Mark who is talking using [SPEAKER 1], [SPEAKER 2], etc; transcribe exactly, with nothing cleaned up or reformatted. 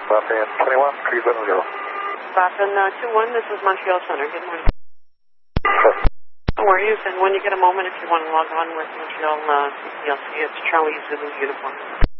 [SPEAKER 1] Boston twenty-one, three seven zero.
[SPEAKER 2] Boston uh, two one, this is Montreal Center. Good morning. How are you? And when you get a moment, if you want to log on with Montreal uh, C P L C, it's Charlie Zulu Uniform.